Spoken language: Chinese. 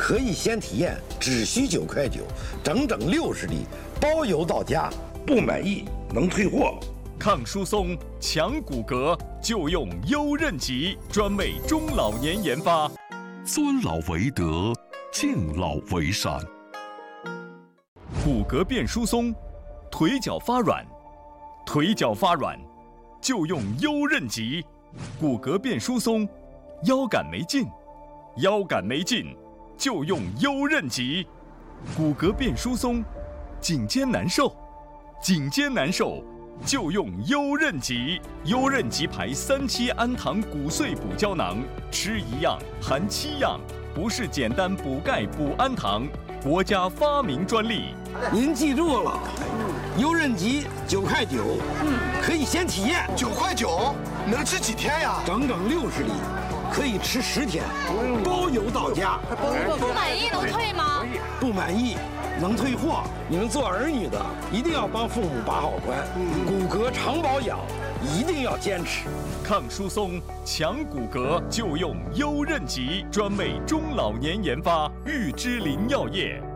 可以先体验，只需9.9块，整整60粒，包邮到家。 不满意能退货。 抗疏松、强骨骼，就用优韧极，专为中老年研发。 尊老为德，敬老为善。 骨骼变疏松，腿脚发软，就用优韧极。骨骼变疏松，腰杆没劲，就用优韧极。骨骼变疏松，颈肩难受，就用优韧极。优韧极牌3期氨糖骨碎补胶囊，吃1样含7样，不是简单补钙补氨糖，国家发明专利。 您记住了，优韧极9.9块，可以先体验。 9.9块，能吃几天呀？ 整整60粒，可以吃10天，包邮到家。 不满意能退吗？ 不满意能退货。你们做儿女的一定要帮父母把好关，骨骼常保养一定要坚持。 抗疏松、强骨骼，就用优韧极，专为中老年研发，玉芝林药业。